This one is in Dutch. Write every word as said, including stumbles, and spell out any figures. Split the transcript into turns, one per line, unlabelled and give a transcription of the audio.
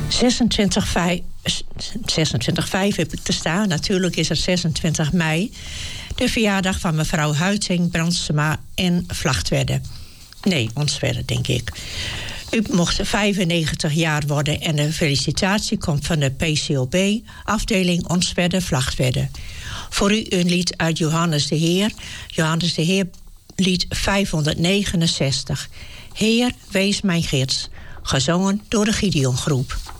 zesentwintig vijf heb ik te staan. Natuurlijk is het zesentwintig mei. De verjaardag van mevrouw Huiting, Brandsema en Vlagtwedde. Nee, Onstwedde, denk ik. U mocht vijfennegentig jaar worden en de felicitatie komt van de P C O B, afdeling Onstwedde, Vlagtwedde. Voor u een lied uit Johannes de Heer. Johannes de Heer, lied vijfhonderdnegenenzestig. Heer, wees mijn gids. Gezongen door de Gideongroep.